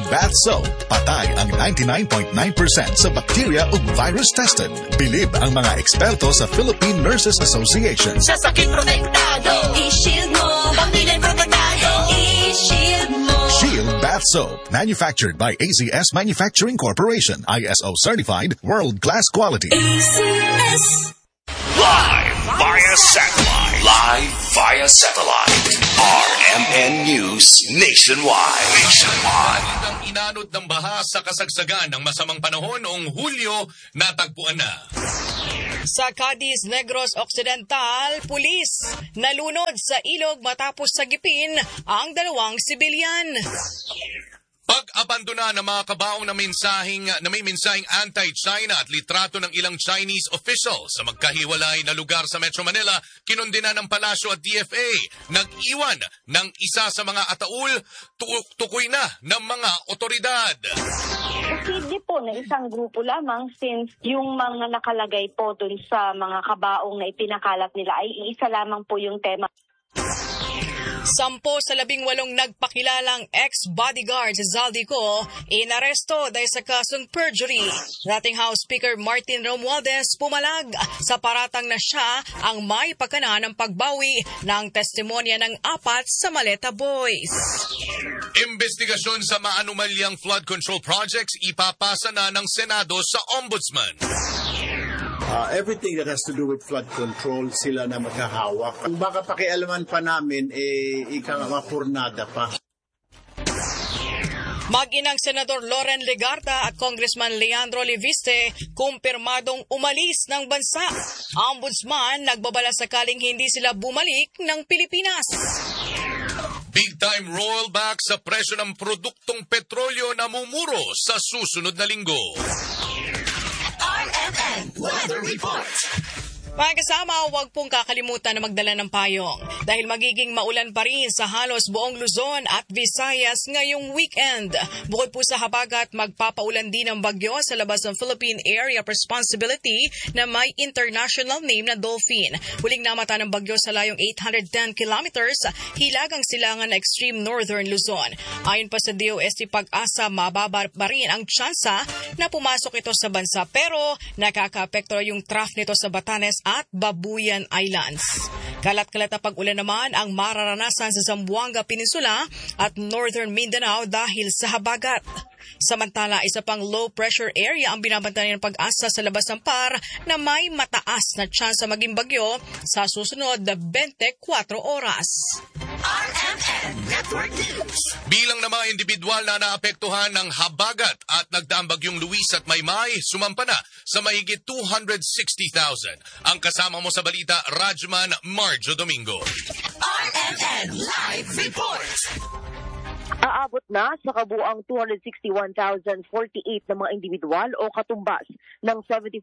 Bath Soap. Patay ang 99.9% sa bacteria o virus tested. Bilib ang mga eksperto sa Philippine Nurses Association. Sa sakit protektado, i-shield mo. Pamilya protektado, i-shield mo. Shield Bath Soap. Manufactured by AZS Manufacturing Corporation. ISO certified, world-class quality. AZS. Live via satellite. RMN News Nationwide. Ang inanod ng baha sa kasagsagan ng masamang panahon noong Hulyo, natagpuan na. Sa Cadiz, Negros Occidental, pulis nalunod sa ilog matapos sagipin ang dalawang sibilyan. Pag-abandona ng mga kabaong na may mensaheng anti-China at litrato ng ilang Chinese officials sa magkahiwalay na lugar sa Metro Manila, kinundina ng Palasyo at DFA. Nag-iwan ng isa sa mga ataul, tukoy na ng mga otoridad. Posible po na isang grupo lamang since yung mga nakalagay po dun sa mga kabaong na ipinakalat nila ay isa lamang po yung tema. 10 sa 18 nagpakilalang ex-bodyguard sa Zaldico inaresto dahil sa kasong perjury. Dating House Speaker Martin Romualdez pumalag sa paratang na siya ang may pagkana ng pagbawi ng testimonya ng 4 sa Maleta Boys. Investigasyon sa maanumalyang flood control projects ipapasa na ng Senado sa Ombudsman. Everything that has to do with flood control, sila na maghahawak. Kung baka pakialaman pa namin, mapurnada pa. Mag-inang Senador Loren Legarda at Congressman Leandro Leviste kumpirmadong umalis ng bansa. Ombudsman nagbabala sakaling hindi sila bumalik ng Pilipinas. Big-time rollback sa presyo ng produktong petrolyo na mumuro sa susunod na linggo. RMN Weather Report. Mga kasama, huwag pong kakalimutan na magdala ng payong dahil magiging maulan pa rin sa halos buong Luzon at Visayas ngayong weekend. Bukod po sa habagat, magpapaulan din ng bagyo sa labas ng Philippine Area of Responsibility na may international name na Dolphin. Huling namata ng bagyo sa layong 810 kilometers, hilagang silangan na extreme northern Luzon. Ayon pa sa DOST Pag-asa, mababa pa rin ang tsansa na pumasok ito sa bansa pero nakaka-apekto yung trough nito sa Batanes at Babuyan Islands. Kalat-kalat na pag-ulan naman ang mararanasan sa Zamboanga Peninsula at Northern Mindanao dahil sa habagat. Samantala, isa pang low-pressure area ang binabantayan ng Pag-asa sa labas ng PAR na may mataas na tsansa maging bagyo sa susunod na 24 oras. RMN Network News. Bilang na mga individual na naapektuhan ng habagat at nagdaang bagyong Luis at Maymay, sumampa na sa mahigit 260,000. Ang kasama mo sa balita, Rajman Marjo Domingo. RMN Live Report. Aabot na sa kabuang 261,048 na mga individual o katumbas ng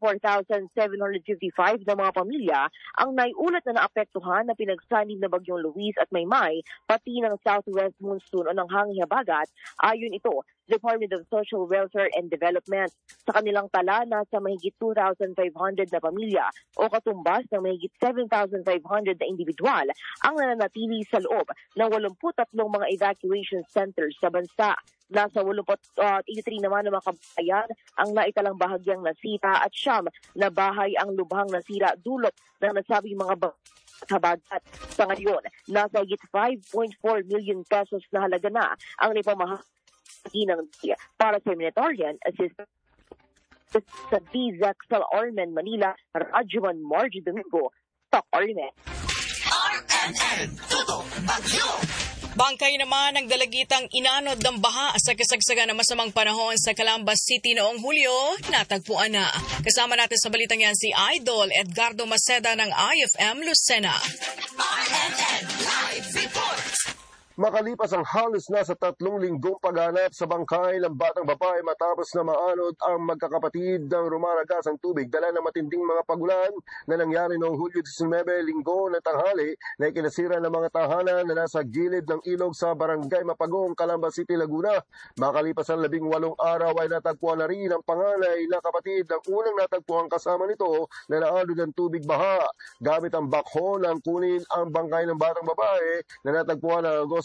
74,755 na mga pamilya ang naiulat na naapektuhan na pinagsanib na bagyong Luis at Maymay pati ng southwest monsoon o ng hanging habagat. Ayon ito, Department of Social Welfare and Development. Sa kanilang tala, nasa mahigit 2,500 na pamilya o katumbas ng mahigit 7,500 na individual ang nananatili sa loob ng 83 mga evacuation centers sa bansa. Nasa 83 naman ng mga kabayan ang naitalang bahagyang nasita at siyam na bahay ang lubhang nasira dulot ng nasabing mga habagat. Sa ngayon, nasa higit 5.4 million pesos na halaga na ang nipamahagi ng para sa humanitarian assistance sa DZXL Ormen, Manila, Rajuan Marjo Domingo, Talk Ormen. RMN Tutok Bagyo. Bangkay naman ang dalagitang inanod ng baha sa kasagsagan ng masamang panahon sa Calamba City noong Hulyo, natagpuan na. Kasama natin sa balitang yan si Idol Edgardo Maceda ng IFM Lucena. RMN Live Report. Makalipas ang halos nasa 3 linggong paghanap sa bangkay ng batang babae matapos na maanod ang magkakapatid ng rumaragas ang tubig dala ng matinding mga pagulan na nangyari noong Hulyo 19, linggo na tanghali na ikinasira ng mga tahanan na nasa gilid ng ilog sa Barangay Mapagong, Calamba City, Laguna. Makalipas ang 18 araw ay natagpuan na rin ang panganay na kapatid ng unang natagpuan kasama nito na naanod ng tubig baha. Gamit ang backhoe nang kunin ang bangkay ng batang babae na natagpuan ng Agosto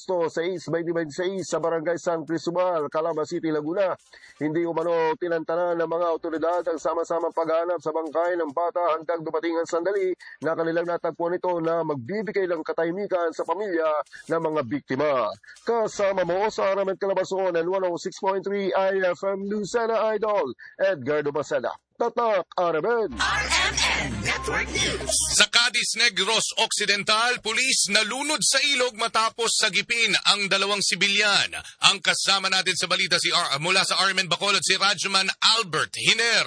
Agosto 6, 2026 sa Barangay San Cristobal, Calamba City, Laguna. Hindi umano tinantanan ng mga otoridad ang sama-samang paghahanap sa bangkay ng bata hanggang dumating ang sandali na kanilang natagpuan ito na magbibigay ng katahimikan sa pamilya ng mga biktima. Kasama mo sa Aramen Calabarzon and 106.3 IFM Lucena Idol, Edgardo Baceda. Tatak Aramen. RMN Network News. Sa Cadiz Negros Occidental, pulis nalunod sa ilog matapos sagipin ang dalawang sibilyan. Ang kasama natin sa balita mula sa RMN Bacolod si Rajuman Albert Hiner.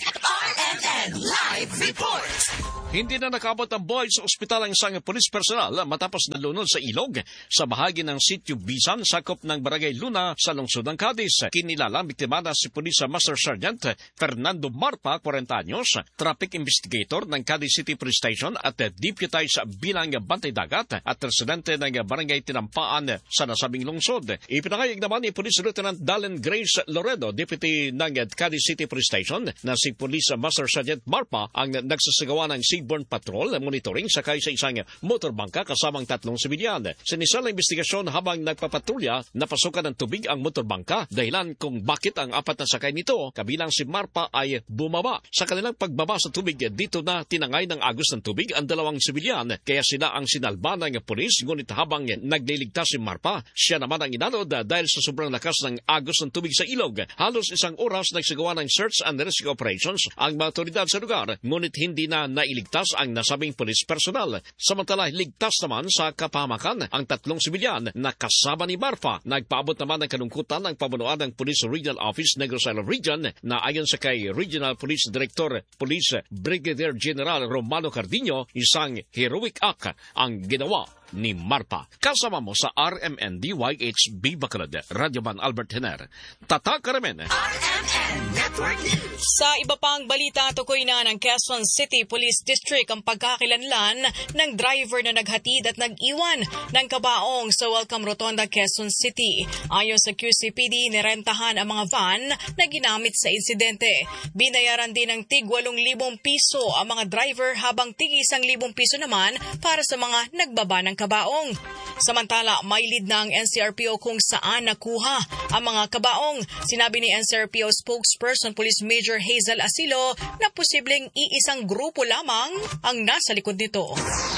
RMN Live Report. Hindi na nakabot ang buhay sa ospital ang isang pulis personal matapos nalunod sa ilog sa bahagi ng Sitio Bisan, sakop ng Barangay Luna sa lungsod ng Cadiz. Kinilala ang biktima na si Police Master Sergeant Fernando Marpa, 40 anyos, traffic investigator ng Cadiz City Police Station at deputized bilang bantay dagat at residente ng Barangay Tinampaan sa nasabing lungsod. Ipinakayag naman ni Police Lieutenant Dalen Grace Loredo, deputy ng Cadiz City Police Station, na si Police Master Sergeant Marpa ang nagsasagawa ng Seaborne Patrol monitoring sakay sa isang motorbangka kasamang 3 sibilyan. Sinisal ang investigasyon habang nagpapatrolya, napasukan ng tubig ang motorbangka dahilan kung bakit ang 4 na sakay nito kabilang si Marpa ay bumaba. Sa kanilang pagbaba sa tubig, dito na tinangay ng agos ng tubig ang 2 sibilyan, kaya sila ang sinalba ng pulis. Ngunit habang nagliligtas si Marpa, siya naman ang inanod dahil sa sobrang lakas ng agos ng tubig sa ilog. Halos 1 oras nagsagawa ng search and rescue operations ang mga otoridad sa lugar, ngunit hindi na nailigtas ang nasabing pulis personal. Samantala, ligtas naman sa kapahamakan ang 3 sibilyan na kasama ni Marpa. Nagpaabot naman ng kalungkutan ang pamunuan ng Police Regional Office Negros Island Region na ayon sa kay Regional Police Director Police Brigadier General Romano Cardino, isang heroic act ang ginawa ni Marpa. Kasama mo sa RMN DYHB Bacolod, Radyoman Albert Hiner. Tatak Aramen. RMN Network News. Sa iba pang balita, tukoy na ng Quezon City Police District ang pagkakilanlan ng driver na naghatid at nag-iwan ng kabaong sa Welcome Rotonda, Quezon City. Ayon sa QCPD, nirentahan ang mga van na ginamit sa insidente. Binayaran din ng tig 8,000 piso ang mga driver habang tig 1,000 piso naman para sa mga nagbaba ng kabaong. Samantala, may lead ng NCRPO kung saan nakuha ang mga kabaong. Sinabi ni NCRPO spokesperson Police Major Hazel Asilo na posibleng iisang grupo lamang ang nasa likod nito.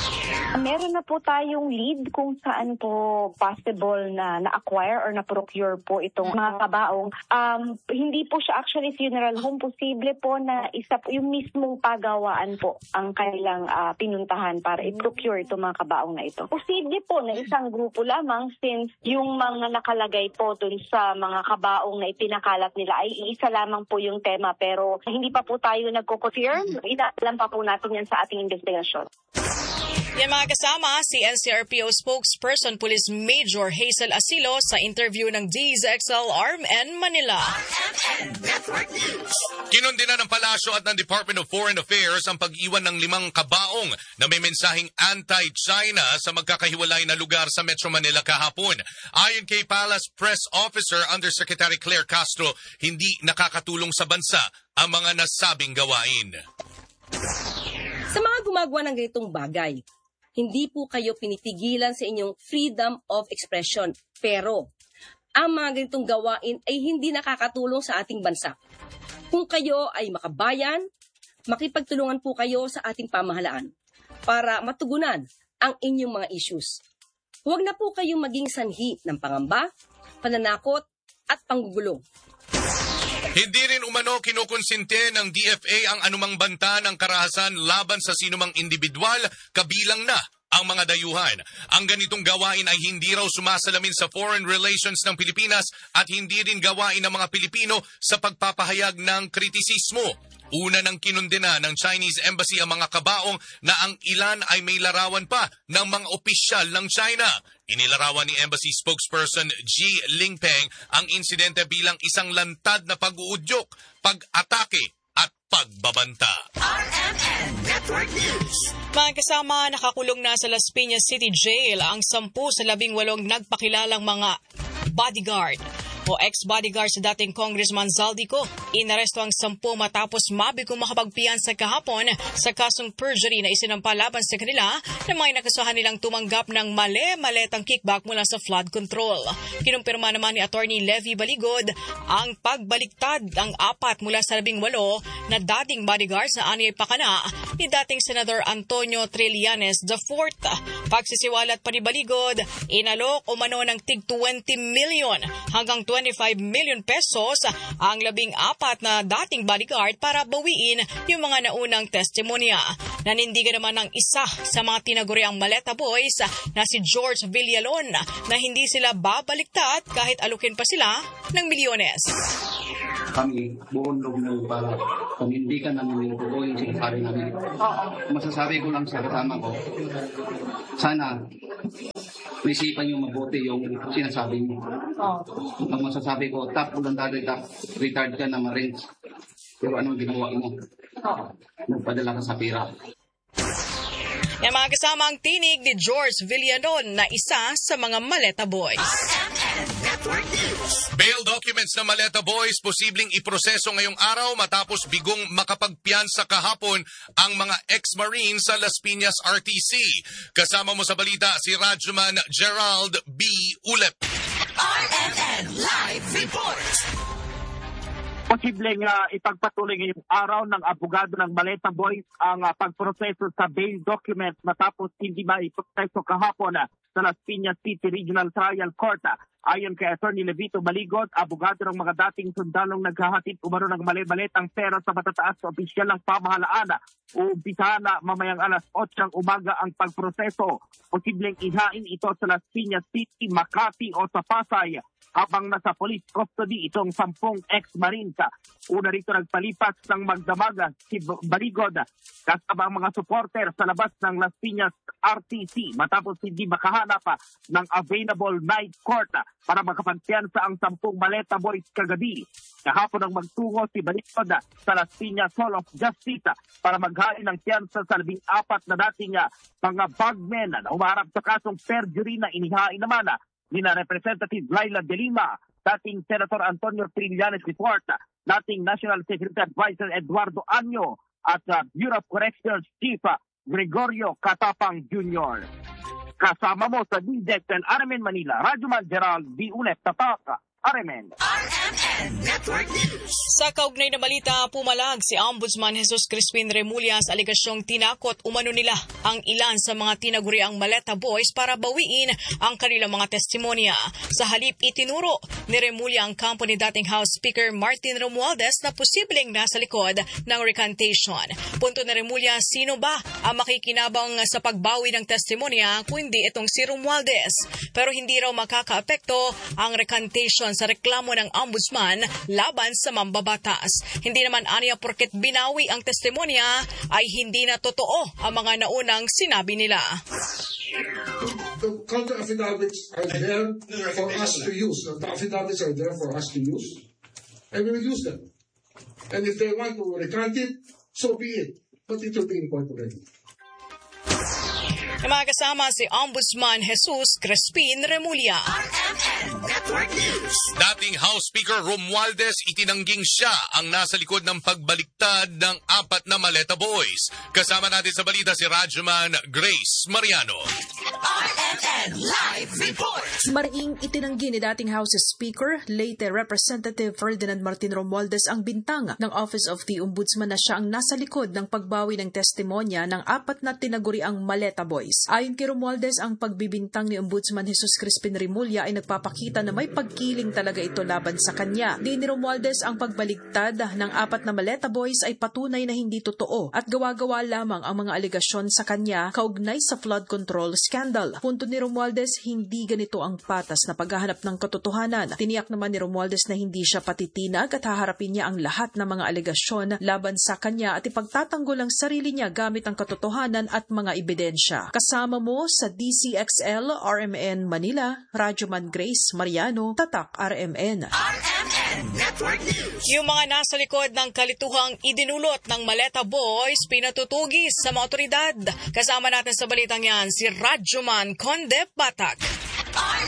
Meron na po tayong lead kung saan po possible na na-acquire or na-procure po itong mga kabaong. Hindi po siya actually funeral home. Posible po na isa po yung mismong pagawaan po ang kanilang pinuntahan para i-procure itong mga kabaong na ito. Posible po na isang grupo lamang since yung mga nakalagay po dun sa mga kabaong na ipinakalat nila ay isa lamang po yung tema pero hindi pa po tayo nagko-confirm. Inaalam pa po natin yan sa ating investigasyon. Yan mga kasama, si NCRPO spokesperson Police Major Hazel Asilo sa interview ng DZXL RMN Manila. Kinundina ng palasyo at ng Department of Foreign Affairs ang pag-iwan ng 5 kabaong na may mensaheng anti-China sa magkakahiwalay na lugar sa Metro Manila kahapon. Ayon kay Palace Press Officer Undersecretary Claire Castro, hindi nakakatulong sa bansa ang mga nasabing gawain. Sa mga gumagawa ng ganitong bagay, hindi po kayo pinitigilan sa inyong freedom of expression. Pero, ang mga ganitong gawain ay hindi nakakatulong sa ating bansa. Kung kayo ay makabayan, makipagtulungan po kayo sa ating pamahalaan para matugunan ang inyong mga issues. Huwag na po kayong maging sanhi ng pangamba, pananakot at panggugulo. Hindi rin umano kinukonsinte ng DFA ang anumang banta ng karahasan laban sa sinumang individual, kabilang na ang mga dayuhan. Ang ganitong gawain ay hindi raw sumasalamin sa foreign relations ng Pilipinas at hindi rin gawain ng mga Pilipino sa pagpapahayag ng kritisismo. Una nang kinundena ng Chinese Embassy ang mga kabaong na ang ilan ay may larawan pa ng mga opisyal ng China. Inilarawan ni Embassy spokesperson G. Lingpeng ang insidente bilang isang lantad na pag-uudyok, pag-atake at pagbabanta. RMN Network News. Mga kasama, nakakulong na sa Las Piñas City Jail ang 10 sa 18 nagpakilalang mga bodyguard. o ex-bodyguard sa dating Congressman Zaldico. Inaresto ang 10 matapos mabigong makapagpiyansa kahapon sa kasong perjury na isinampa laban sa kanila na may nakasahan nilang tumanggap ng mali-maletang kickback mula sa flood control. Kinumpirma naman ni Attorney Levy Baligod ang pagbaliktad ng 4 mula sa 18 na dating bodyguards na anyay pakana ni dating Senador Antonio Trillanes IV. Pagsisiwalat pa ni Baligod, inalok umano ng tig 20 million hanggang 25 million pesos ang 14 na dating bodyguard para bawiin yung mga naunang testimonya. Nanindigan naman ng isa sa mga tinaguriang Maleta Boys na si George Villalon na hindi sila babaliktad kahit alukin pa sila ng milyones. Kami buong loob na para panindigan namin yung totoo yung sinasabi namin. Masasabi ko lang sa kasama ko, sana isipan yung mabuti yung sinasabi mo. Ang masasabi ko, top voluntary, top retired ka na Marines. Pero anong ginawa mo? Nagpadala ka sa pira. Yung mga kasama ang tinig ni George Villanon na isa sa mga Maleta Boys. Bail documents na Maleta Boys posibleng iproseso ngayong araw matapos bigong makapagpiyansa kahapon ang mga ex-Marines sa Las Piñas RTC. Kasama mo sa balita si Rajuman Gerald B. Ulep. RMN Live Report. Posibleng ipagpatuloy ngayong araw ng abogado ng Maleta Boys ang pagproseso sa bail documents matapos hindi maiproseso kahapon sa Las Piñas City Regional Trial Court. Ayon kay Attorney Levito Baligod, abogado ng mga dating sundalong naghahatid umano ng mali-malitang pera sa matataas na opisyal ng pamahalaan. Uumpisahan na mamayang alas 8 ng umaga ang pagproseso. Posibleng ihain ito sa Las Piñas City, Makati o sa Pasay habang nasa police custody itong 10 ex-Marines. Una rito nagpalipas ng magdamaga si Baligod kasama ang mga supporter sa labas ng Las Piñas RTC matapos hindi makahanap ng available night court para makapagpiyansa ang 10 Maleta Boys kagabi. Kahapon ang magtungo si Baligod sa Las Piñas Hall of Justice para maghain ng piyansa sa 14 na dating mga bagmen na umarap sa kasong perjury na inihain naman ni na Representative Laila De Lima, dating Senator Antonio Trillanes IV, dating National Security Advisor Eduardo Anyo at Bureau of Corrections Chief Gregorio Catapang Jr. Kasama mo sa DZEC and RMN Manila, Rajuman Gerald B. Ulep, Tapak, RMN. Network News. Sa kaugnay na balita, pumalag si Ombudsman Jesus Crispin Remulla sa aligasyong tinakot umano nila ang ilan sa mga tinaguriang Maleta Boys para bawiin ang kanilang mga testimonya. Sa halip, itinuro ni Remulla ang kampo ni dating House Speaker Martin Romualdez na posibleng nasa likod ng recantation. Punto ni Remulla, sino ba ang makikinabang sa pagbawi ng testimonya kundi itong si Romualdez? Pero hindi raw makakaapekto ang recantation sa reklamo ng Ombudsman laban sa mambabatas. Hindi naman aniya porket binawi ang testimonya ay hindi na totoo ang mga naunang sinabi nila. The counter affidavits are there for us to use. The affidavits are there for us to use. And we will use them. And if they want to recant it, so be it. But it will be in court already. Mga kasama si Ombudsman Jesus Crispin Remulla. Network News. Dating House Speaker Romualdez itinangging siya ang nasa likod ng pagbaliktad ng 4 na Maleta Boys. Kasama natin sa balita si Rajuman Grace Mariano. RMN Live Report. Mariing itinanggi ni dating House Speaker, late Representative Ferdinand Martin Romualdez ang bintang ng Office of the Ombudsman na siya ang nasa likod ng pagbawi ng testimonya ng 4 na tinaguriang Maleta Boys. Ayon kay Romualdez, ang pagbibintang ni Ombudsman Jesus Crispin Remulla ay nagpapakita na may pagkiling talaga ito laban sa kanya. Di ni Romualdez, ang pagbaligtad ng 4 na Maleta Boys ay patunay na hindi totoo at gawa-gawa lamang ang mga alegasyon sa kanya kaugnay sa flood control scandal. Punto ni Romualdez, hindi ganito ang patas na paghahanap ng katotohanan. Tiniyak naman ni Romualdez na hindi siya patitinag at haharapin niya ang lahat ng mga alegasyon laban sa kanya at ipagtatanggol ang sarili niya gamit ang katotohanan at mga ebidensya. Kasama mo sa DCXL, RMN Manila, Rajuman Grace Mariano, Tatak RMN. RMN Network News. Yung mga nasa likod ng kalituhang idinulot ng Maleta Boys, pinatutugis sa mga otoridad. Kasama natin sa balitang yan si Rajuman Conde Batak. RMN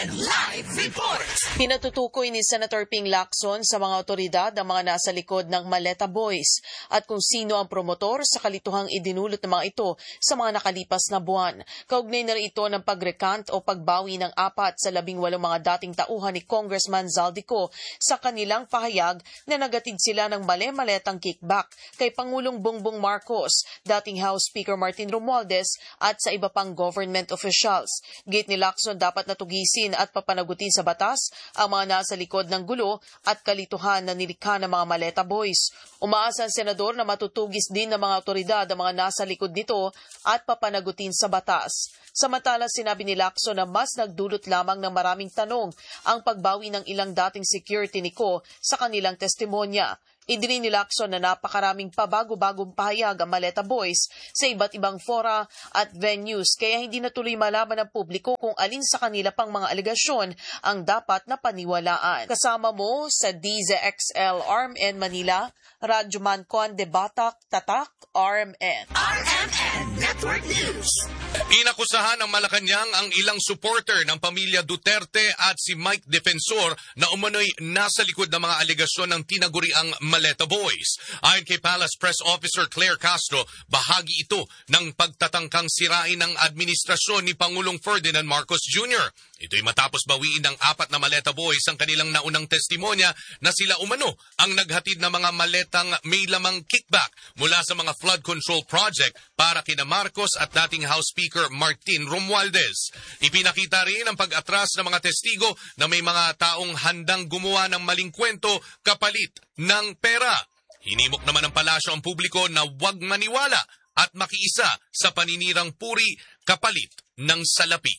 RMN Live Report. Pinatutukoy ni Senator Ping Lacson sa mga otoridad ang mga nasa likod ng Maleta Boys at kung sino ang promotor sa kalituhang idinulot ng mga ito sa mga nakalipas na buwan. Kaugnay na rin ito ng pagrekant o pagbawi ng 4 sa 18 mga dating tauhan ni Congressman Zaldico sa kanilang pahayag na nagatid sila ng male-maletang kickback kay Pangulong Bongbong Marcos, dating House Speaker Martin Romualdez at sa iba pang government officials. Gate ni Lacson dapat natugisin at papanagutin sa batas ang mga nasa likod ng gulo at kalituhan na nilikha ng mga Maleta Boys. Umaasa ang senador na matutugis din ng mga otoridad ang mga nasa likod nito at papanagutin sa batas. Samantala, sinabi ni Lacson na mas nagdulot lamang ng maraming tanong ang pagbawi ng ilang dating security ni Ko sa kanilang testimonya. Idinin ni Lacson na napakaraming pabago-bagong pahayag ang Maleta Boys sa iba't ibang fora at venues kaya hindi natuloy malaman ng publiko kung alin sa kanila pang mga alegasyon ang dapat na paniwalaan. Kasama mo sa DZXL RMN Manila, Radyoman Conde Batak, Tatak, RMN. RMN Network News. Inakusahan ng Malacanang ang ilang supporter ng pamilya Duterte at si Mike Defensor na umano'y nasa likod ng mga alegasyon ng tinaguriang Maleta Boys. Ayon kay Palace Press Officer Claire Castro, bahagi ito ng pagtatangkang sirain ng administrasyon ni Pangulong Ferdinand Marcos Jr. Ito'y matapos bawiin ng 4 na Maleta Boys ang kanilang naunang testimonya na sila umano ang naghatid ng mga maletang may lamang kickback mula sa mga flood control project para kina Marcos at dating House Speaker Martin Romualdez. Ipinakita rin ang pag-atras ng mga testigo na may mga taong handang gumawa ng maling kwento kapalit ng pera. Hinimok naman ng palasyo ang publiko na huwag maniwala at makiisa sa paninirang puri kapalit ng salapi.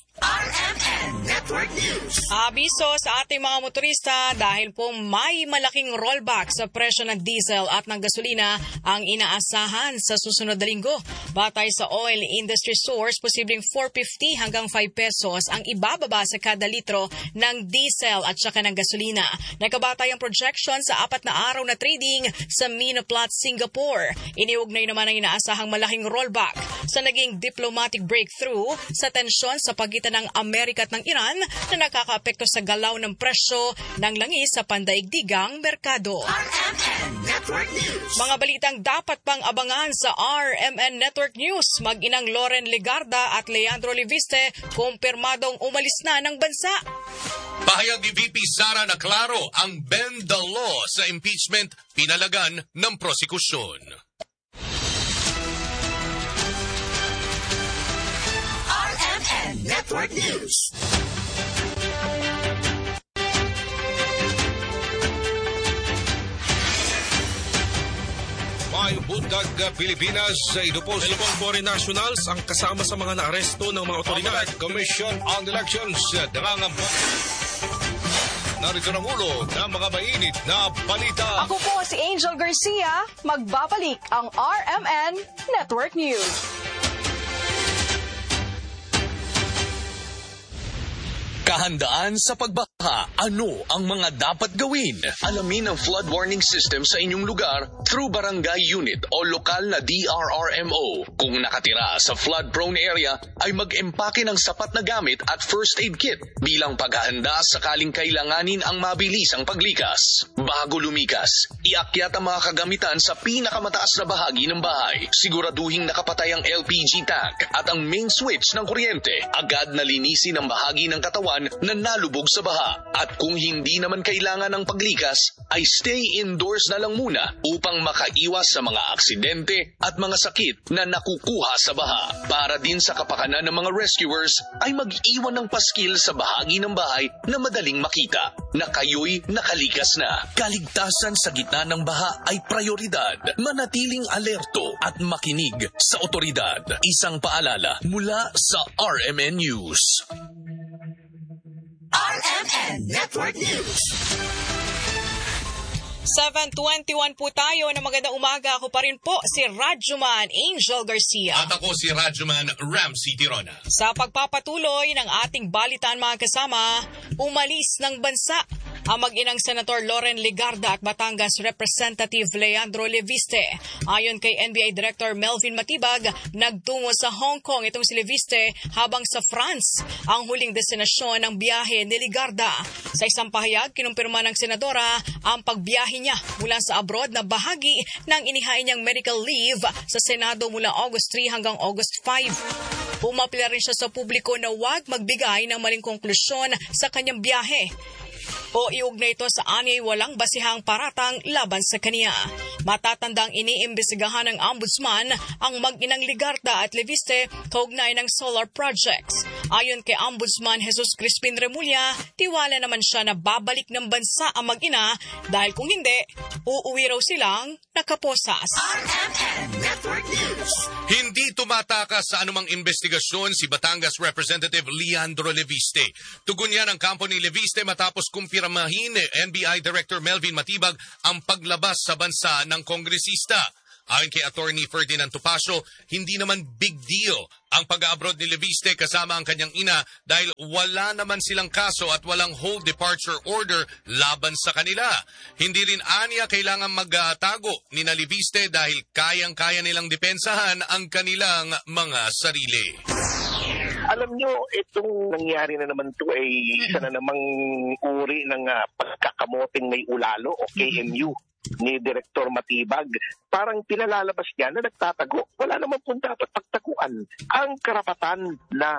RMN Network News. Abiso sa ating mga motorista dahil po may malaking rollback sa presyo ng diesel at ng gasolina ang inaasahan sa susunod na linggo. Batay sa oil industry source, posibleng 4.50 hanggang 5 pesos ang ibababa sa kada litro ng diesel at saka ng gasolina. Nakabatay ang projection sa 4 na araw na trading sa Minoplat, Singapore. Iniugnay naman ang inaasahang malaking rollback sa naging diplomatic breakthrough sa tensyon sa pagitan ng Amerika at ng Iran na nakakaapekto sa galaw ng presyo ng langis sa pandaigdigang merkado. RMN Network News. Mga balitang dapat pang abangan sa RMN Network News. Mag-inang Loren Legarda at Leandro Leviste kumpirmadong umalis na ng bansa. Pahayag ni VP Sara na klaro ang bend the law sa impeachment pinalagan ng prosekusyon. RMN Network News. May bundag Pilipinas sa ito po 2 foreign nationals ang kasama sa mga naaresto ng mga otoridad. Commission on Elections nangangamba. Narito ang ulo ng mga mainit na balita. Ako po si Angel Garcia, magbabalik ang RMN Network News. Kahandaan sa pagbaha. Ano ang mga dapat gawin? Alamin ang flood warning system sa inyong lugar through barangay unit o lokal na DRRMO. Kung nakatira sa flood-prone area, ay mag-empake ng sapat na gamit at first aid kit bilang paghahanda sakaling kailanganin ang mabilisang paglikas. Bago lumikas, iakyat ang mga kagamitan sa pinakamataas na bahagi ng bahay. Siguraduhing nakapatay ang LPG tank at ang main switch ng kuryente. Agad na linisin ang bahagi ng katawan na nalubog sa baha. At kung hindi naman kailangan ng paglikas, ay stay indoors na lang muna upang makaiwas sa mga aksidente at mga sakit na nakukuha sa baha. Para din sa kapakanan ng mga rescuers, ay mag-iwan ng paskil sa bahagi ng bahay na madaling makita na kayo'y nakalikas na. Kaligtasan sa gitna ng baha ay prioridad. Manatiling alerto at makinig sa otoridad. Isang paalala mula sa RMN News. RMN Network News. 7:21 po tayo na magandang umaga. Ako pa rin po si Radyoman Angel Garcia. At ako si Radyoman Ramsey Tirona. Sa pagpapatuloy ng ating balitaan mga kasama, umalis ng bansa ang mag-inang Senator Loren Legarda at Batangas Representative Leandro Leviste. Ayon kay NBI Director Melvin Matibag, nagtungo sa Hong Kong itong si Leviste habang sa France ang huling destinasyon ng biyahe ni Legarda. Sa isang pahayag, kinumpirma ng senadora ang pagbiyahe niya mula sa abroad na bahagi ng inihain niyang medical leave sa Senado mula August 3 hanggang August 5. Pumapila rin siya sa publiko na huwag magbigay ng maling konklusyon sa kanyang biyahe o iugnay ito sa anyay walang basihang paratang laban sa kaniya. Matatandang iniimbestigahan ng Ombudsman ang mag-inang Legarda at Leviste kaugnay ng solar projects. Ayon kay Ombudsman Jesus Crispin Remulla, tiwala naman siya na babalik ng bansa ang mag-ina dahil kung hindi, uuwi raw silang nakaposas. RMN Network News. Hindi tumatakas sa anumang investigasyon si Batangas Representative Leandro Leviste. Tugon yan ang kampo ni Leviste matapos kumpirmahin ni NBI Director Melvin Matibag ang paglabas sa bansa ng kongresista. Ayon kay Attorney Ferdinand Topacio, hindi naman big deal ang pag-abroad ni Leviste kasama ang kanyang ina dahil wala naman silang kaso at walang whole departure order laban sa kanila. Hindi rin aniya kailangan magtago ni Leviste dahil kayang-kaya nilang depensahan ang kanilang mga sarili. Alam nyo, itong nangyari na naman ito ay isa na namang uri ng pagkakamoting may ulalo o KMU ni Director Matibag. Parang pinalalabas niya na nagtatago. Wala naman po dapat pagtaguan. Ang karapatan na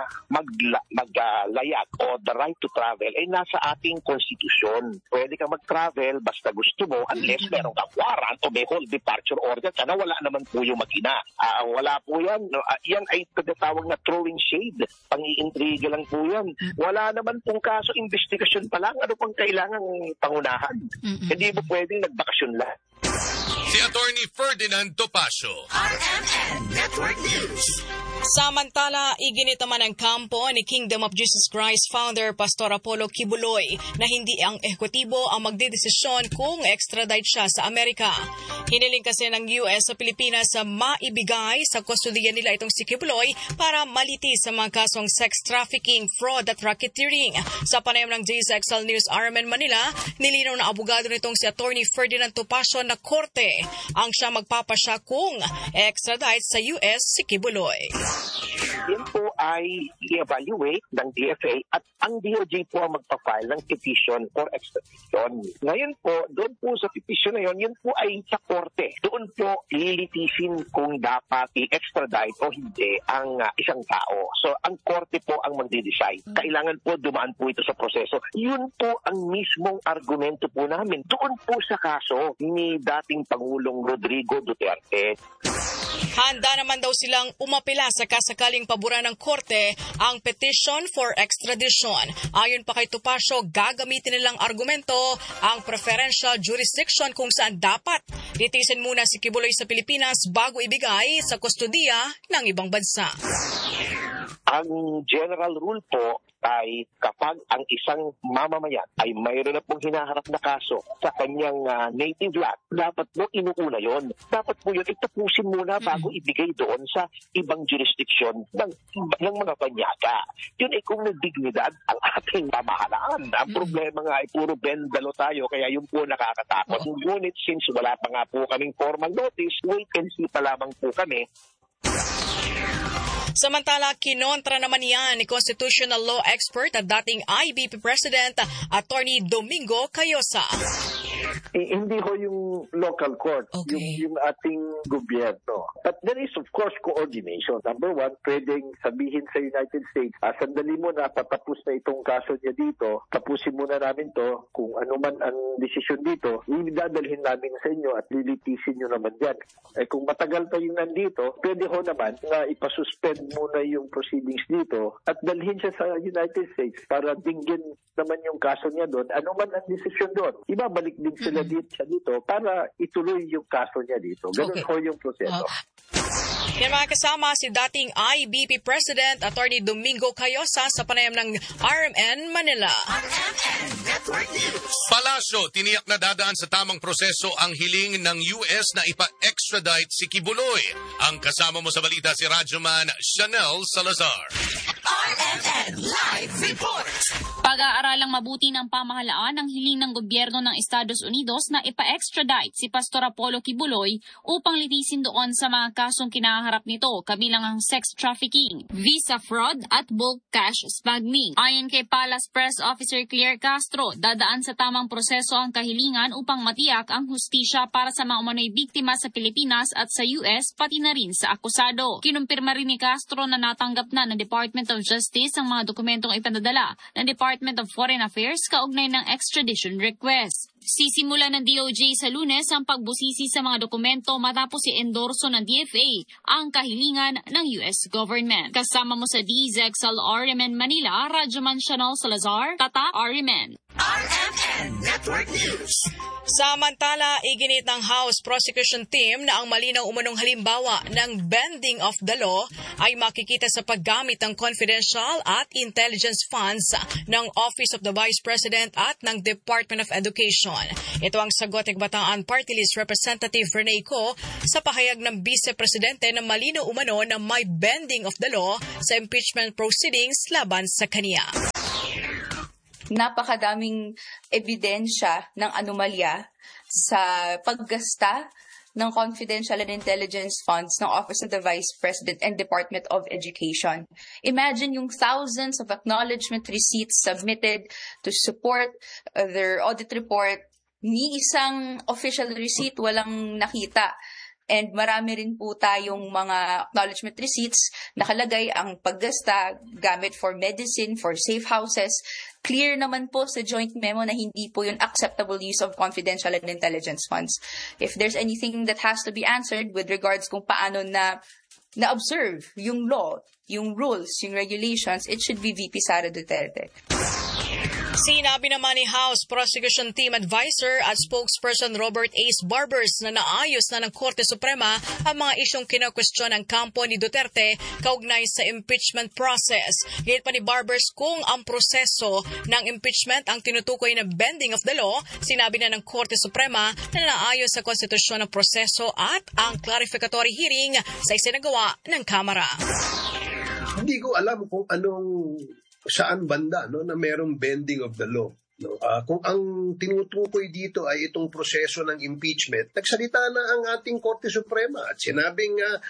maglayag o the right to travel ay nasa ating konstitusyon. Pwede kang mag-travel basta gusto mo unless meron kang warrant o may whole departure order. Sana wala naman po yung mag-ina. Wala po yan. Yan ay tinatawag na throwing shade. Pang-iintriga lang po yan. Wala naman pong kaso, investigasyon pa lang. Ano pang kailangang pangunahan? Hindi mo pwedeng nagbakasyon lang. Si Attorney Ferdinand Topacio. RMN Network News. Samantala, iginit naman ang kampo ni Kingdom of Jesus Christ founder Pastor Apollo Kibuloy na hindi ang ehekutibo ang magdedesisyon kung extradite siya sa Amerika. Hiniling kasi ng US sa Pilipinas sa maibigay sa kustodiya nila itong si Kibuloy para malitis sa mga kasong sex trafficking, fraud at racketeering. Sa panayam ng JSXL News RMN Manila, nilinaw na abogado nitong si Attorney Ferdinand Topacio na korte ang siya magpapasya kung extradite sa US si Kibuloy. Yan po ay i-evaluate ng DFA at ang DOJ po ang magpa-file ng petition for extradition. Ngayon po, doon po sa petition na yun po ay sa korte. Doon po lilitisin kung dapat i-extradite o hindi ang isang tao. So, ang korte po ang magde-decide. Kailangan po dumaan po ito sa proseso. Yun po ang mismong argumento po namin. Doon po sa kaso ni dating Pangulong Rodrigo Duterte. Handa naman daw silang umapila sa kasakaling pabura ng korte ang petition for extradition. Ayon pa kay Topacio, gagamitin nilang argumento ang preferential jurisdiction kung saan dapat litisin muna si Kibuloy sa Pilipinas bago ibigay sa kustodiya ng ibang bansa. Ang general rule po ay kapag ang isang mamamayan ay mayroon na pong hinaharap na kaso sa kanyang native land, dapat po inuuna yon. Dapat po yun itapusin muna bago ibigay doon sa ibang jurisdiction ng mga banyaga. Yun ay kung nagdignidad ang ating pamahalaan. Ang problema nga ay puro bendalo tayo, kaya yun po nakakatakot. Ngunit since wala pa nga po kaming formal notice, wait and see pa lamang po kami. Samantala, kinontra naman yan ni constitutional law expert at dating IBP President, Attorney Domingo Cayosa. Hindi ho yung local court, yung ating gobyerno. But there is of course coordination. Number one, pwedeng sabihin sa United States, sandali mo na, patapos na itong kaso niya dito, tapusin muna namin to, kung ano man ang desisyon dito, idadalhin namin sa inyo at lilitisin nyo naman yan. Kung matagal pa yung nandito, pwede ho naman na ipasuspend muna yung proceedings dito at dalhin siya sa United States para dinggin naman yung kaso niya doon. Ano man ang desisyon doon, ibabalik din sila dito para ituloy yung kaso niya dito. Ganun ho yung proseso. Yan mga kasama si dating IBP President Attorney Domingo Cayosa sa panayam ng RMN Manila. Palasyo, tiniyak na dadaan sa tamang proseso ang hiling ng US na ipa-extradite si Kibuloy. Ang kasama mo sa balita si Radyoman Chanel Salazar. RMN Live Report. Pag-aaralang mabuti ng pamahalaan ang hiling ng gobyerno ng Estados Unidos na ipa-extradite si Pastor Apollo Kibuloy upang litisin doon sa mga kasong kinaharap nito, kabilang ang sex trafficking, visa fraud at bulk cash smuggling. Ayon kay Palace Press Officer Claire Castro, dadaan sa tamang proseso ang kahilingan upang matiyak ang hustisya para sa mga umano'y biktima sa Pilipinas at sa US, pati na rin sa akusado. Kinumpirma rin ni Castro na natanggap na ng Department of Justice ang mga dokumentong ipanadala ng Department of Foreign Affairs kaugnay ng extradition request. Sisimula ng DOJ sa Lunes ang pagbusisi sa mga dokumento matapos i-endorso ng DFA ang kahilingan ng US government. Kasama mo sa DZXL RMN Manila, Radyoman Chanel Salazar, Tata RMN. RMN Network News. Samantala, iginit ng House Prosecution Team na ang malinaw umanong halimbawa ng bending of the law ay makikita sa paggamit ng confidential at intelligence funds ng Office of the Vice President at ng Department of Education. Ito ang sagot ng Bataan Party List Representative Rene Co sa pahayag ng Vice Presidente na malinaw umano na may bending of the law sa impeachment proceedings laban sa kaniya. Napakadaming ebidensya ng anomalya sa paggasta ng confidential and intelligence funds ng Office of the Vice President and Department of Education. Imagine yung thousands of acknowledgement receipts submitted to support their audit report. Ni isang official receipt walang nakita. And marami rin po tayong mga acknowledgement receipts, nakalagay ang paggasta gamit for medicine, for safe houses. Clear naman po sa joint memo na hindi po yung acceptable use of confidential and intelligence funds. If there's anything that has to be answered with regards kung paano na-observe yung law, yung rules, yung regulations, it should be VP Sara Duterte. Sinabi naman ni House Prosecution Team Advisor at spokesperson Robert Ace Barbers na naayos na ng Korte Suprema ang mga isyong kinakwestiyon ng kampo ni Duterte kaugnay sa impeachment process. Higit pa ni Barbers kung ang proseso ng impeachment ang tinutukoy na bending of the law, sinabi na ng Korte Suprema na naayos sa konstitusyon ng proseso at ang clarificatory hearing sa isinagawa ng Kamara. Hindi ko alam kung anong saan banda na merong bending of the law. Kung ang tinutukoy dito ay itong proseso ng impeachment, nagsalita na ang ating Korte Suprema at sinabing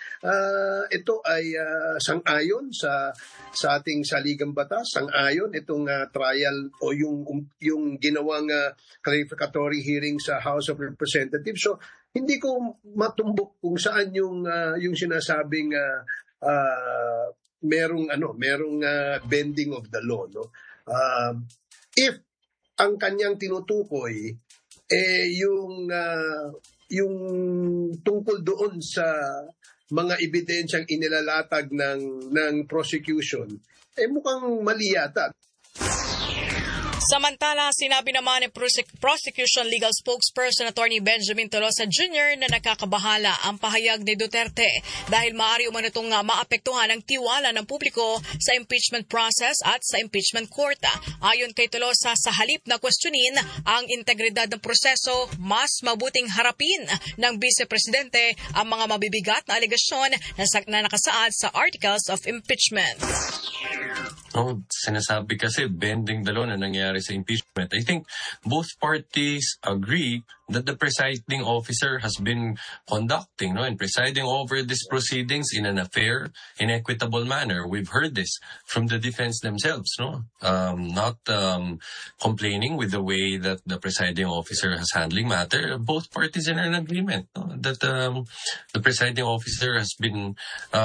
ito ay sang-ayon sa ating saligang batas, sang-ayon itong trial o yung ginawang clarificatory hearing sa House of Representatives. So hindi ko matumbok kung saan yung sinasabing merong bending of the law, no? If ang kanyang tinutukoy yung tungkol doon sa mga ebidensyang inilalatag ng prosecution, mukhang mali yata. Samantala, sinabi naman ni Prosecution Legal Spokesperson Attorney Benjamin Tolosa Jr. na nakakabahala ang pahayag ni Duterte dahil maaari umano itong maapektuhan ang tiwala ng publiko sa impeachment process at sa impeachment court. Ayon kay Tolosa, sa halip na questionin ang integridad ng proseso, mas mabuting harapin ng Vice Presidente ang mga mabibigat na alegasyon na nakasaad sa Articles of Impeachment. Sinasabi kasi bending the law na nangyari sa impeachment. I think both parties agree that the presiding officer has been conducting and presiding over these proceedings in an fair and equitable manner. We've heard this from the defense themselves, not complaining with the way that the presiding officer has handling matter. Both parties are in agreement that the presiding officer has been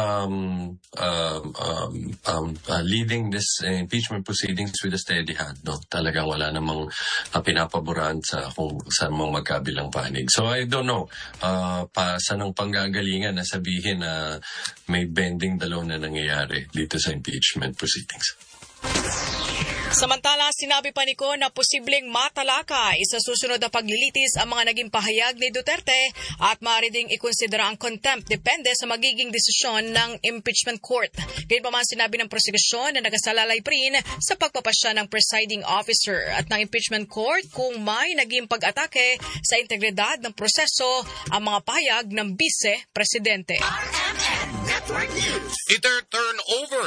leading this impeachment proceedings with a steady hand. Talagang wala namang pinapaboran sa mga magkabilang panig. So I don't know saan ang panggagalingan na sabihin na may bending the law na nangyayari dito sa impeachment proceedings. Samantala, sinabi pa ni Ko na posibleng matalakay sa susunod na paglilitis ang mga naging pahayag ni Duterte at maaari ding ikonsidera ang contempt depende sa magiging desisyon ng impeachment court. Ganyan pa man sinabi ng prosekusyon na nagasalalay pa rin sa pagpapasya ng presiding officer at ng impeachment court kung may naging pag-atake sa integridad ng proseso ang mga pahayag ng Vice Presidente. Iter-turn over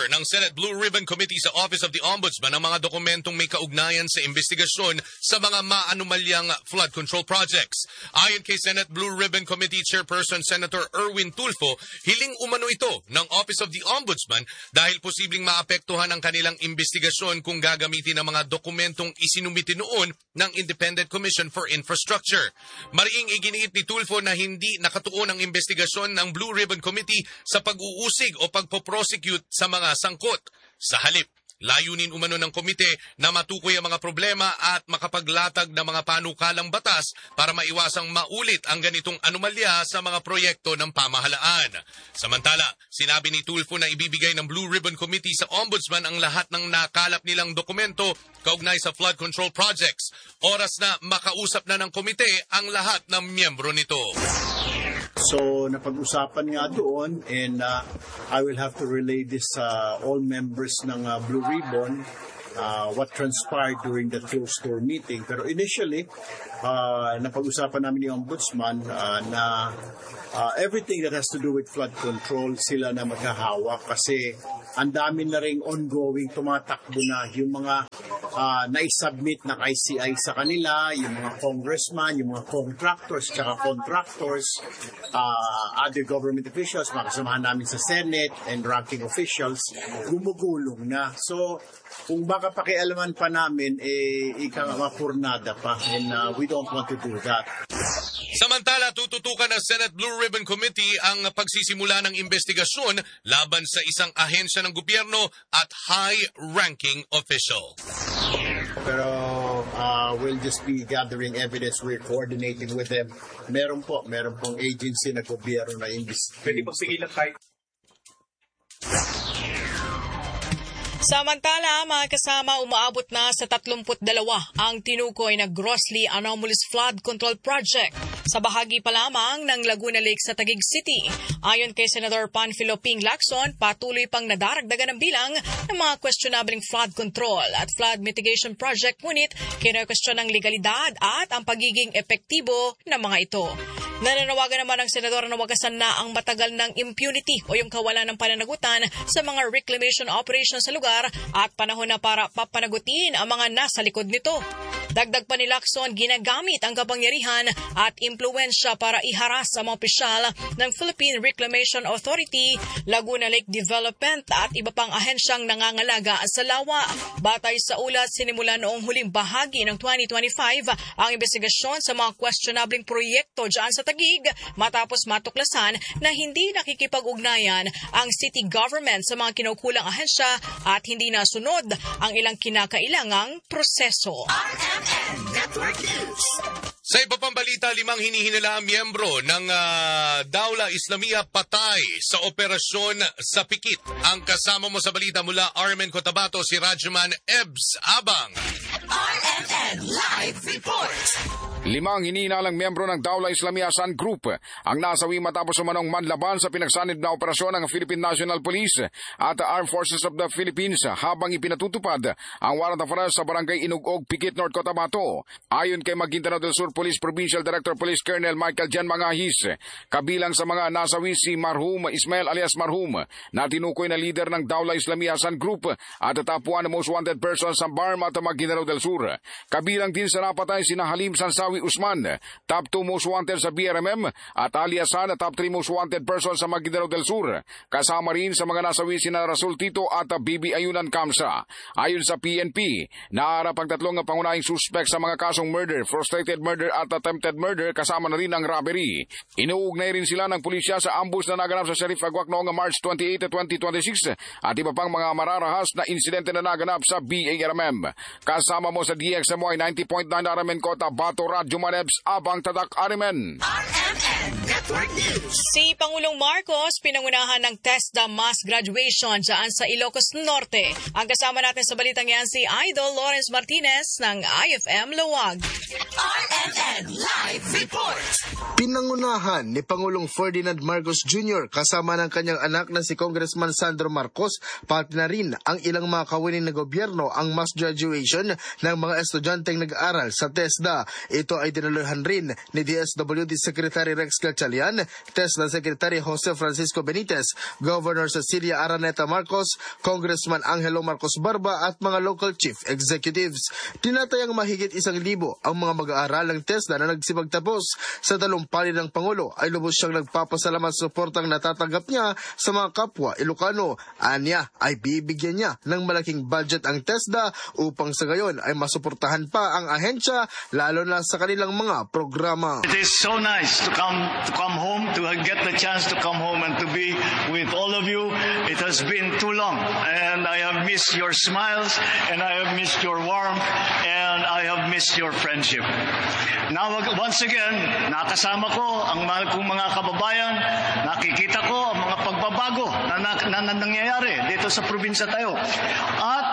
Isinurrender ng Senate Blue Ribbon Committee sa Office of the Ombudsman ang mga dokumentong may kaugnayan sa investigasyon sa mga maanumalyang flood control projects. Ayon kay Senate Blue Ribbon Committee Chairperson Senator Erwin Tulfo, hiling umano ito ng Office of the Ombudsman dahil posibleng maapektuhan ang kanilang investigasyon kung gagamitin ang mga dokumentong isinumiti noon ng Independent Commission for Infrastructure. Mariing iginiit ni Tulfo na hindi nakatuon ang investigasyon ng Blue Ribbon Committee sa pag-uusig o pagpo-prosecute sa mga sangkot. Sa halip, layunin umano ng komite na matukoy ang mga problema at makapaglatag ng mga panukalang batas para maiwasang maulit ang ganitong anomalya sa mga proyekto ng pamahalaan. Samantala, sinabi ni Tulfo na ibibigay ng Blue Ribbon Committee sa Ombudsman ang lahat ng nakalap nilang dokumento kaugnay sa flood control projects. Oras na makausap na ng komite ang lahat ng miyembro nito. So napag-usapan nga doon and I will have to relay this sa all members ng Blue Ribbon what transpired during the closed door meeting. Pero initially, napag-usapan namin yung Ombudsman na everything that has to do with flood control sila na maghahawak kasi ang dami na ring ongoing tumatakbo na yung mga na-submit na ICI sa kanila, yung mga congressman, yung mga contractors, other government officials, mga kasamahan namin sa Senate and ranking officials, gumugulong na. So, kung baka pakialaman pa namin, mapurnada pa and we don't want to do that. Samantala, tututukan ng Senate Blue Ribbon Committee ang pagsisimula ng investigasyon laban sa isang ahensya ng gobyerno at high-ranking official. Pero we'll just be gathering evidence. We're coordinating with them. Meron pong agency na gobyerno na imbestigahan. Pwede pagpigilan kahit. Samantala, mga kasama, umaabot na sa 32 ang tinukoy na grossly anomalous flood control project sa bahagi pa lamang ng Laguna Lake sa Taguig City. Ayon kay Senator Panfilo Ping Lacson, patuloy pang nadaragdagan ang bilang ng mga questionable flood control at flood mitigation project, ngunit kino-question ang legalidad at ang pagiging epektibo ng mga ito. Nananawagan naman ang senador na wagasan na ang matagal ng impunity o yung kawalan ng pananagutan sa mga reclamation operations sa lugar at panahon na para papanagutin ang mga nasa likod nito. Dagdag pa ni Lacson, ginagamit ang kapangyarihan at impluwensya para iharas ang mga opisyal ng Philippine Reclamation Authority, Laguna Lake Development at iba pang ahensyang nangangalaga sa lawa. Batay sa ulat, sinimula noong huling bahagi ng 2025 ang investigasyon sa mga questionable proyekto dyan sa Taguig matapos matuklasan na hindi nakikipag-ugnayan ang city government sa mga kinukulang ahensya at hindi nasunod ang ilang kinakailangang proseso. Network News. Sa iba pang balita, 5 hinihinalaang miyembro ng Dawla Islamiyah patay sa operasyon sa Pikit. Ang kasama mo sa balita mula Armen Cotabato, si Rajuman Ebs Abang. RMN Live Report. 5 hinihinalang miyembro ng Dawla Islamiyah Sun Group ang nasawi matapos umanong manlaban sa pinagsanib na operasyon ng Philippine National Police at Armed Forces of the Philippines habang ipinatutupad ang warrant of arrest sa barangay Inugog, Pikit, North Cotabato. Ayon kay Maguindanao del Sur Police Provincial Director Police Colonel Michael Jan Mangahis, kabilang sa mga nasawi si Marhum Ismail alias Marhum na tinukoy na leader ng Dawla Islamiyah Sun Group at tapuan ng most wanted person sa BARM at Maguindanao del Sur. Kabilang din sa napatay sina Halim Sansawi Usman, top 2 most wanted sa BRMM at aliasan top 3 most wanted person sa Maguindanao del Sur. Kasama rin sa mga nasawi sina Rasul Tito at BB Ayunan Kamsa. Ayon sa PNP, naharap ang 3 pangunahing suspect sa mga kasong murder, frustrated murder at attempted murder, kasama na rin ang robbery. Inuugnay rin sila ng pulisya sa ambush na naganap sa Sheriff Aguac noong March 28, 2026 at iba pang mga mararahas na insidente na naganap sa BARMM. Kasama mo sa DXMY 90.9 Aramen Kota, Bato, Jumanebs Abang Tadak Arimen. RMN Network News. Si Pangulong Marcos pinangunahan ng TESDA mass graduation dyan sa Ilocos Norte. Ang kasama natin sa balitang yan si Idol Lawrence Martinez ng IFM Lawag. RMN Live Report. Pinangunahan ni Pangulong Ferdinand Marcos Jr. kasama ng kanyang anak na si Congressman Sandro Marcos, pati na rin ang ilang mga kawining na gobyerno ang mass graduation ng mga estudyanteng nag-aaral sa TESDA. Ito ay dinaluhan rin ni DSWD Secretary Rex Gatchalian, TESDA Secretary Jose Francisco Benitez, Governor Cecilia Araneta Marcos, Congressman Angelo Marcos Barba at mga local chief executives. Tinatayang mahigit 1,000 ang mga mag-aaral ng TESDA na nagsipagtapos. Sa talumpali ng Pangulo ay lubos siyang nagpapasalamat sa suportang natatanggap niya sa mga kapwa Ilocano. Anya ay bibigyan niya ng malaking budget ang TESDA upang sa gayon ay masuportahan pa ang ahensya lalo na sa kanilang mga programa. It is so nice to come home, to get the chance to come home and to be with all of you. It has been too long and I have missed your smiles and I have missed your warmth and I have missed your friendship. Now once again, nakasama ko ang mahal kong mga kababayan, nakikita ko ang mga pagbabago na nangyayari dito sa probinsya tayo. At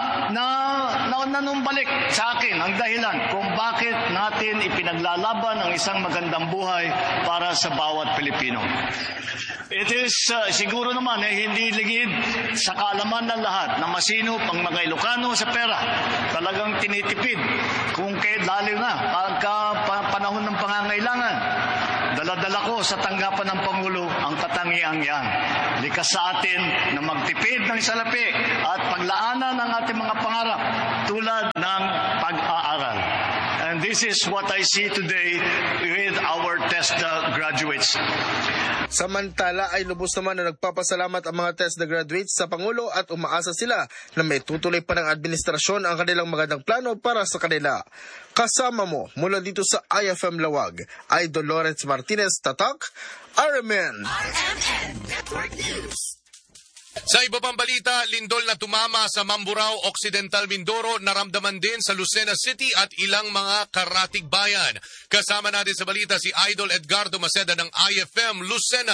nanumbalik sa akin ang dahilan kung bakit natin ipinaglalaban ang isang magandang buhay para sa bawat Pilipino. It is siguro naman hindi ligid sa kaalaman ng lahat na masino pang mga Ilocano sa pera. Talagang tinitipid kung lalo na pagka panahon ng pangangailangan. Dala-dala ko sa tanggapan ng Pangulo ang katangiang yan. Likas sa atin na magtipid ng salapi at paglaanan ng ating mga pangarap tulad ng pag-aaral. And this is what I see today with our TESDA graduates. Samantala ay lubos naman na nagpapasalamat ang mga TESDA graduates sa Pangulo at umaasa sila na may tutuloy pa ng administrasyon ang kanilang magandang plano para sa kanila. Kasama mo mula dito sa IFM Lawag, Idol Lawrence Martinez, Tatak, RMN Network News. Sa iba pang balita, lindol na tumama sa Mamburao, Occidental Mindoro, naramdaman din sa Lucena City at ilang mga karatig bayan. Kasama natin sa balita si Idol Edgardo Maceda ng IFM Lucena.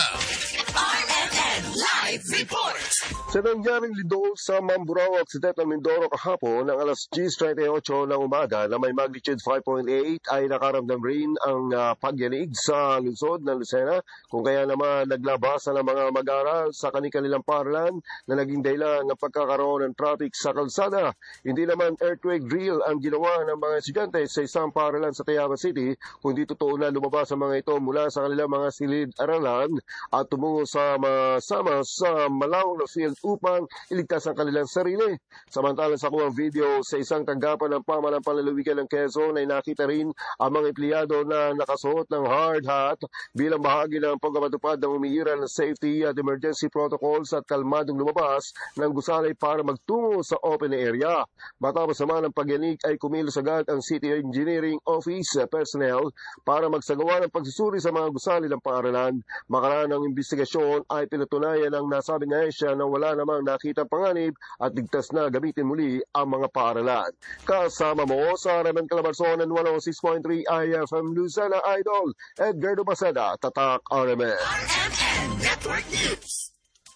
RMN Live Report. Sa nangyaring lindol sa Mamburao, Occidental Mindoro kahapon ng alas 10:38 ng umaga na may magnitude 5.8 ay nakaramdam rin ang pagyanig sa lungsod ng Lucena, kung kaya naman naglabasan ng mga mag-aaral sa kanilang paaralan na naging dahilan ng pagkakaroon ng traffic sa kalsada. Hindi naman earthquake drill ang ginawa ng mga estudyante sa isang paaralan sa Tayabas City, kundi totoo na lumabas ang mga ito mula sa kanilang mga silid-aralan at tumungo sa masama sa Malao na field upang iligtas ang kanilang sarili. Samantalang sa kuwang video sa isang tanggapan ng pamahalang panlalawigan ng Quezon ay nakita rin ang mga empleyado na nakasuot ng hard hat bilang bahagi ng pagpapatupad ng umiiral ng safety at emergency protocols at kalmadong lumabas ng gusali para magtungo sa open area. Matapos naman ang pagyanig ay kumilos agad ang City Engineering Office personnel para magsagawa ng pagsusuri sa mga gusali ng paaralan. Makaraan ng investigasyon ay pinatunayan ng nasabing ahensya na wala namang nakitang panganib at ligtas na gamitin muli ang mga paaralan. Kasama mo sa RMN Calabarzon ng 106.3 IFM Lucena, Idol Edgardo Maceda, Tatak RMN. Network News.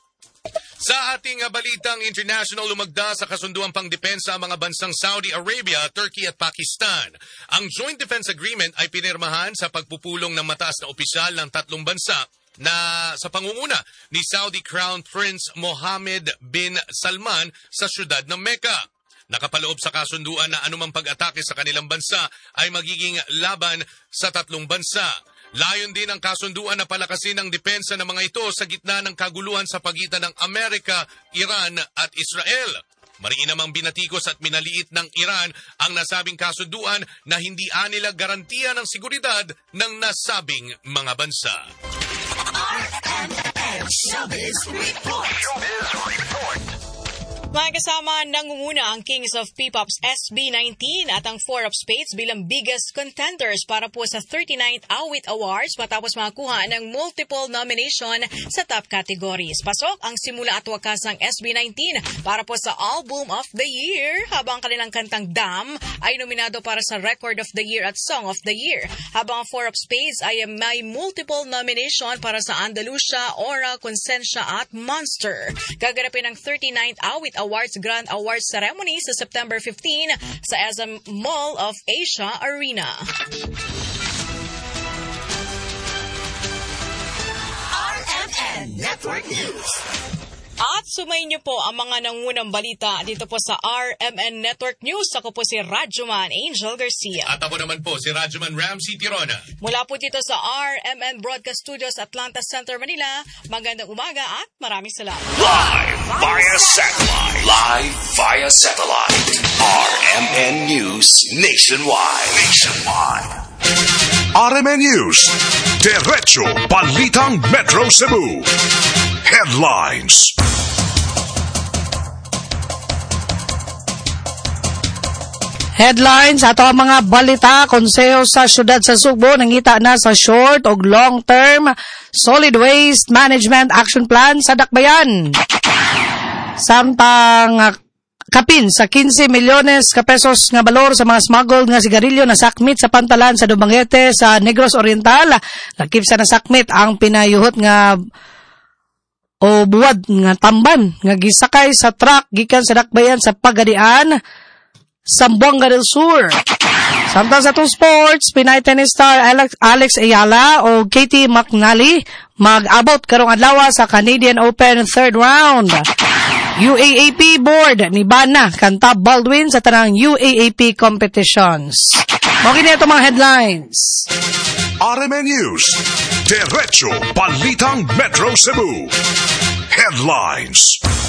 Sa ating balitang international, lumagda sa kasunduang pangdepensa ang mga bansang Saudi Arabia, Turkey at Pakistan. Ang Joint Defense Agreement ay pinirmahan sa pagpupulong ng mataas na opisyal ng tatlong bansa na sa pangunguna ni Saudi Crown Prince Mohammed bin Salman sa siyudad ng Mecca. Nakapaloob sa kasunduan na anumang pag-atake sa kanilang bansa ay magiging laban sa tatlong bansa. Layon din ang kasunduan na palakasin ang depensa ng mga ito sa gitna ng kaguluhan sa pagitan ng Amerika, Iran at Israel. Mariin namang binatikos at minaliit ng Iran ang nasabing kasunduan na hindi anila garantiya ng seguridad ng nasabing mga bansa. Showbiz Report. Mga kasama, nangunguna ang Kings of P-Pop's SB19 at ang Four of Spades bilang biggest contenders para po sa 39th Awit Awards matapos makakuha ng multiple nomination sa top categories. Pasok ang simula at wakas ng SB19 para po sa Album of the Year, habang kanilang kantang Dam ay nominado para sa Record of the Year at Song of the Year. Habang ang Four of Spades ay may multiple nomination para sa Andalusia, Aura, Consensya at Monster. Gaganapin ang 39th Awit Awards Grand Awards Ceremony sa September 15 sa SM Mall of Asia Arena. Network News. At sumayin niyo po ang mga nangunang balita dito po sa RMN Network News. Ako po si Radyoman Angel Garcia. At ako naman po si Radyoman Ramsey Tirona. Mula po dito sa RMN Broadcast Studios, Atlanta Center, Manila. Magandang umaga at maraming salamat. Live via satellite. RMN News Nationwide. RMN News. Diretso Balitang Metro Cebu. Headlines. Headlines ato ang mga balita. Konseho sa syudad sa Sugbo nangita na sa short o long-term solid waste management action plan sa Dakbayan. Samtang kapin sa 15 milyones ka pesos nga balor sa mga smuggled nga sigarilyo na sakmit sa pantalan sa Dumanguete sa Negros Oriental. Lakip sa nasakmit ang pinayuhot nga o buwad nga tamban nga gisakay sa truck gikan sa Dakbayan sa Pagadian Zamboanga del Sur. Samtang sa itong sports, Pinay tennis star Alex Ayala o Katie McNally mag-abot karong adlaw sa Canadian Open third round. UAAP board ni Bana kanta Baldwin sa tanang UAAP competitions. Maki na itong mga headlines. RMN News. Diretso Balitang Metro Cebu. Headlines.